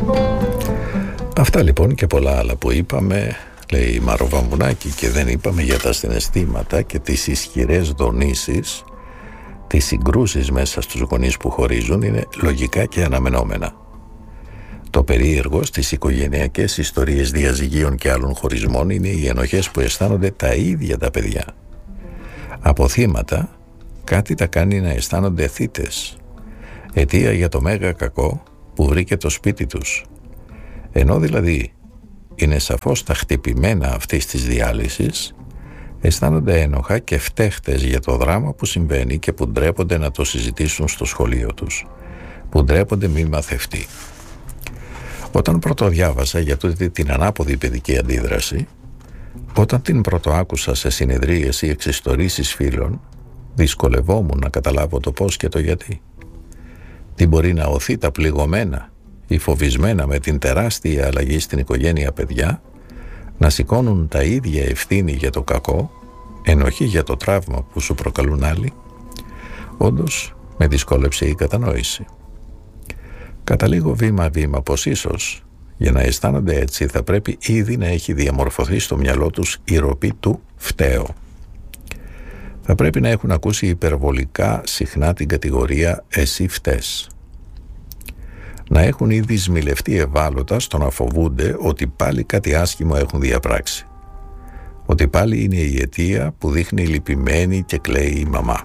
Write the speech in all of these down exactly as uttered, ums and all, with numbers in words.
Αυτά λοιπόν και πολλά άλλα που είπαμε, λέει η Μάρο Βαμβουνάκη, και δεν είπαμε για τα συναισθήματα και τις ισχυρές δονήσεις, τις συγκρούσεις μέσα στους γονείς που χωρίζουν, είναι λογικά και αναμενόμενα. Το περίεργο στις οικογενειακές ιστορίες διαζυγίων και άλλων χωρισμών είναι οι ενοχές που αισθάνονται τα ίδια τα παιδιά. Από θύματα κάτι τα κάνει να αισθάνονται θύτες, αιτία για το μέγα κακό που βρήκε το σπίτι τους. Ενώ δηλαδή είναι σαφώς τα χτυπημένα αυτής της διάλυσης, αισθάνονται ένοχα και φταίχτες για το δράμα που συμβαίνει και που ντρέπονται να το συζητήσουν στο σχολείο τους, που ντρέπονται μη μαθευτεί. Όταν πρωτοδιάβασα για τούτη την ανάποδη παιδική αντίδραση, όταν την πρωτοάκουσα σε συνεδρίες ή εξιστορήσεις φίλων, δυσκολευόμουν να καταλάβω το πώς και το γιατί. Τι μπορεί να οθεί τα πληγωμένα ή φοβισμένα με την τεράστια αλλαγή στην οικογένεια παιδιά να σηκώνουν τα ίδια ευθύνη για το κακό, ενοχή για το τραύμα που σου προκαλούν άλλοι? Όντως με δυσκόλεψε η κατανόηση. Καταλήγω βήμα-βήμα πως ίσως για να αισθάνονται έτσι θα πρέπει ήδη να έχει διαμορφωθεί στο μυαλό τους η ροπή του φταίω. Θα πρέπει να έχουν ακούσει υπερβολικά συχνά την κατηγορία «εσύ φταίς». Να έχουν ήδη σμιλευτεί ευάλωτα στο να φοβούνται ότι πάλι κάτι άσχημο έχουν διαπράξει. Ότι πάλι είναι η αιτία που δείχνει λυπημένη και κλαίει η μαμά.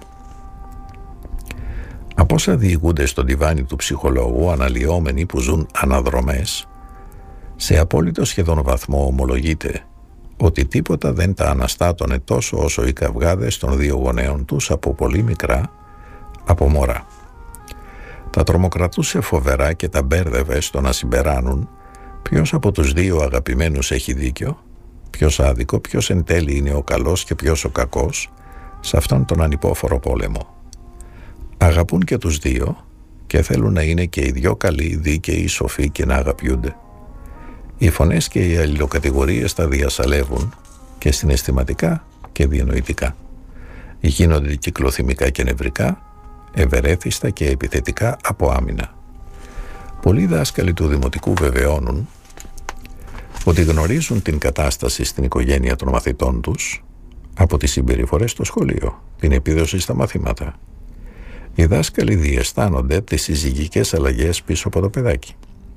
Από όσα διηγούνται στον τιβάνι του ψυχολόγου αναλυόμενοι που ζουν αναδρομές, σε απόλυτο σχεδόν βαθμό ομολογείται ότι τίποτα δεν τα αναστάτωνε τόσο όσο οι καυγάδες των δύο γονέων τους από πολύ μικρά, από μωρά. Τα τρομοκρατούσε φοβερά και τα μπέρδευε στο να συμπεράνουν ποιος από τους δύο αγαπημένους έχει δίκιο, ποιος άδικο, ποιος εν τέλει είναι ο καλός και ποιος ο κακός σε αυτόν τον ανυπόφορο πόλεμο. Αγαπούν και τους δύο και θέλουν να είναι και οι δυο καλοί, δίκαιοι, σοφοί και να αγαπιούνται. Οι φωνές και οι αλληλοκατηγορίες τα διασαλεύουν και συναισθηματικά και διανοητικά. Γίνονται κυκλοθυμικά και νευρικά, ευερέθιστα και επιθετικά από άμυνα. Πολλοί δάσκαλοι του δημοτικού βεβαιώνουν ότι γνωρίζουν την κατάσταση στην οικογένεια των μαθητών τους από τις συμπεριφορές στο σχολείο, την επίδοση στα μαθήματα. Οι δάσκαλοι διαισθάνονται τις συζυγικές αλλαγές πίσω από το παιδάκι.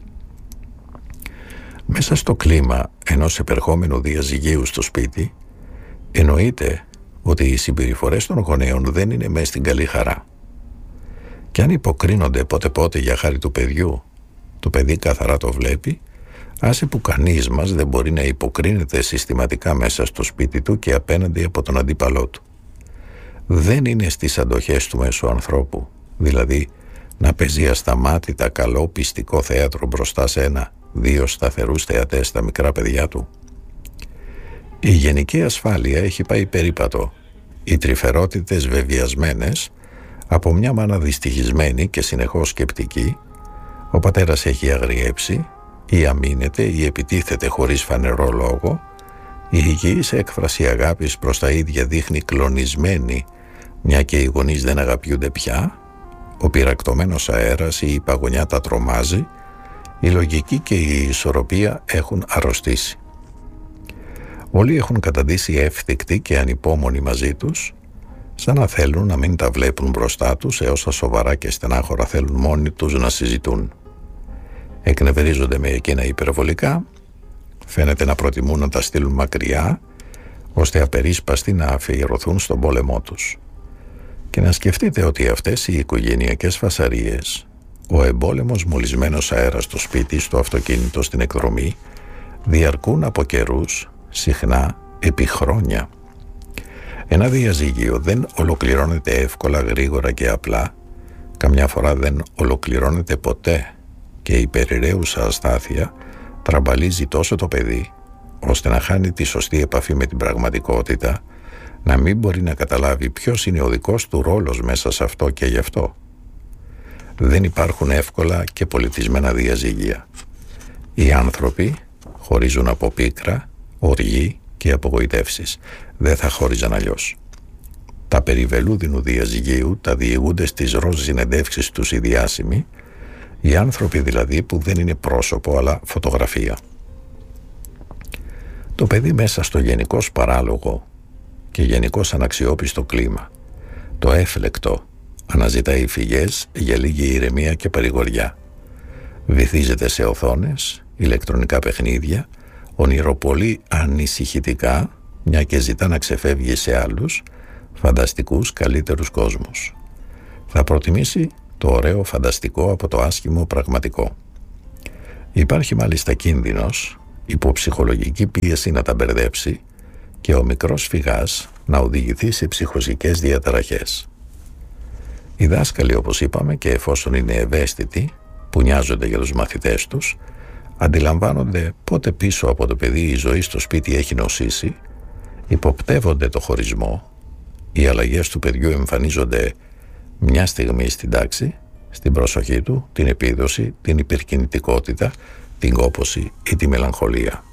Μέσα στο κλίμα ενός επερχόμενου διαζυγίου στο σπίτι, εννοείται ότι οι συμπεριφορές των γονέων δεν είναι μέσα στην καλή χαρά. Και αν υποκρίνονται πότε πότε για χάρη του παιδιού, το παιδί καθαρά το βλέπει, άσε που κανείς μας δεν μπορεί να υποκρίνεται συστηματικά μέσα στο σπίτι του και απέναντι από τον αντίπαλό του. Δεν είναι στις αντοχές του μέσου ανθρώπου, δηλαδή να παίζει ασταμάτητα καλό πιστικό θέατρο μπροστά σε ένα, δύο σταθερούς θεατές στα μικρά παιδιά του. Η γενική ασφάλεια έχει πάει περίπατο, οι τρυφερότητες βεβιασμένες από μια μάνα δυστυχισμένη και συνεχώς σκεπτική, ο πατέρας έχει αγριέψει ή αμήνεται ή επιτίθεται χωρίς φανερό λόγο, η υγιής έκφραση αγάπης προς τα ίδια δείχνει κλονισμένη, μια και οι γονείς δεν αγαπιούνται πια, ο πυρακτωμένος αέρας ή η παγωνιά τα τρομάζει, η λογική και η ισορροπία έχουν αρρωστήσει. Όλοι έχουν καταντήσει εύθυκτοι και ανυπόμονοι μαζί τους, σαν να θέλουν να μην τα βλέπουν μπροστά τους έως τα σοβαρά και στενάχωρα θέλουν μόνοι τους να συζητούν. Εκνευρίζονται με εκείνα υπερβολικά, φαίνεται να προτιμούν να τα στείλουν μακριά, ώστε απερίσπαστοι να αφιερωθούν στον πόλεμό τους. Και να σκεφτείτε ότι αυτές οι οικογενειακές φασαρίες, ο εμπόλεμος μολυσμένος αέρας στο σπίτι, στο αυτοκίνητο, στην εκδρομή, διαρκούν από καιρούς, συχνά επί χρόνια. Ένα διαζύγιο δεν ολοκληρώνεται εύκολα, γρήγορα και απλά, καμιά φορά δεν ολοκληρώνεται ποτέ και η περιραίουσα αστάθεια τραμπαλίζει τόσο το παιδί, ώστε να χάνει τη σωστή επαφή με την πραγματικότητα, να μην μπορεί να καταλάβει ποιος είναι ο δικός του ρόλος μέσα σε αυτό και γι' αυτό. Δεν υπάρχουν εύκολα και πολιτισμένα διαζύγια. Οι άνθρωποι χωρίζουν από πίκρα, οργή και απογοητεύσεις. Δεν θα χώριζαν αλλιώς. Τα περί βελούδινου διαζυγίου τα διηγούνται στις ροζ συνεντεύξεις τους οι διάσημοι, Οι άνθρωποι δηλαδή που δεν είναι πρόσωπο αλλά φωτογραφία. Το παιδί μέσα στο γενικώς παράλογο και γενικώς αναξιόπιστο κλίμα, το έφλεκτο, αναζητάει φυγές για λίγη ηρεμία και παρηγοριά. Βυθίζεται σε οθόνες, ηλεκτρονικά παιχνίδια, ονειροπολεί ανησυχητικά, μια και ζητά να ξεφεύγει σε άλλους, φανταστικούς καλύτερους κόσμους. Θα προτιμήσει το ωραίο φανταστικό από το άσχημο πραγματικό. Υπάρχει μάλιστα κίνδυνος, υπό ψυχολογική πίεση να τα μπερδέψει και ο μικρός φυγάς να οδηγηθεί σε ψυχοζικές διαταραχές. Οι δάσκαλοι, όπως είπαμε, και εφόσον είναι ευαίσθητοι, που νοιάζονται για τους μαθητές τους, αντιλαμβάνονται πότε πίσω από το παιδί η ζωή στο σπίτι έχει νοσήσει, υποπτεύονται το χωρισμό, οι αλλαγές του παιδιού εμφανίζονται μια στιγμή στην τάξη, στην προσοχή του, την επίδοση, την υπερκινητικότητα, την κόπωση ή τη μελαγχολία.